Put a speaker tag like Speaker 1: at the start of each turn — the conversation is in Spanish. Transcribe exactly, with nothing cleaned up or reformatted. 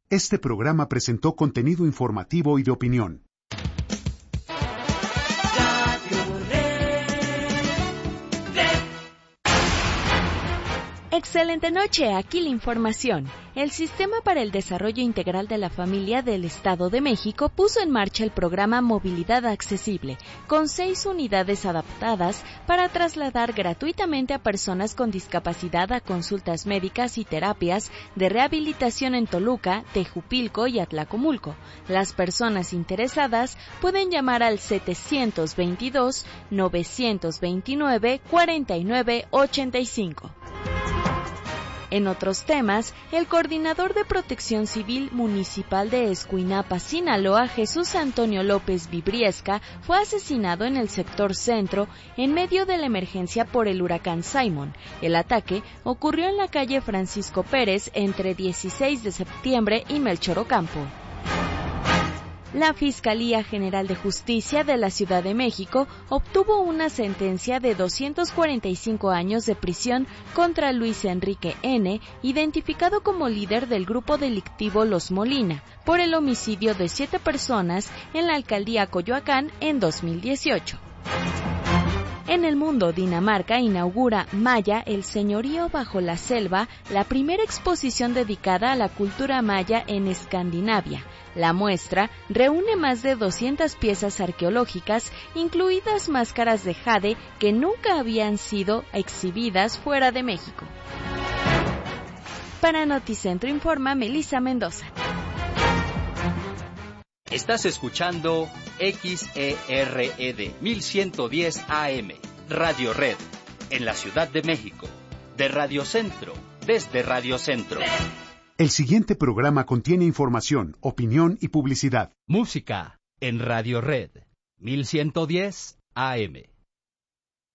Speaker 1: Este programa presentó contenido informativo y de opinión.
Speaker 2: Excelente noche, aquí la información. El Sistema para el Desarrollo Integral de la Familia del Estado de México puso en marcha el programa Movilidad Accesible, con seis unidades adaptadas para trasladar gratuitamente a personas con discapacidad a consultas médicas y terapias de rehabilitación en Toluca, Tejupilco y Atlacomulco. Las personas interesadas pueden llamar al setecientos veintidós, novecientos veintinueve, cuarenta y nueve ochenta y cinco. En otros temas, el coordinador de Protección Civil Municipal de Escuinapa, Sinaloa, Jesús Antonio López Vibriesca, fue asesinado en el sector centro en medio de la emergencia por el huracán Simon. El ataque ocurrió en la calle Francisco Pérez entre dieciséis de septiembre y Melchor Ocampo. La Fiscalía General de Justicia de la Ciudad de México obtuvo una sentencia de doscientos cuarenta y cinco años de prisión contra Luis Enrique N., identificado como líder del grupo delictivo Los Molina, por el homicidio de siete personas en la alcaldía Coyoacán en dos mil dieciocho. En el mundo, Dinamarca inaugura Maya, el señorío bajo la selva, la primera exposición dedicada a la cultura maya en Escandinavia. La muestra reúne más de doscientas piezas arqueológicas, incluidas máscaras de jade que nunca habían sido exhibidas fuera de México. Para Noticentro informa Melissa Mendoza.
Speaker 3: Estás escuchando X E R E D mil ciento diez A M, Radio Red, en la Ciudad de México, de Radio Centro, desde Radio Centro.
Speaker 1: El siguiente programa contiene información, opinión y publicidad.
Speaker 3: Música en Radio Red, mil ciento diez A M.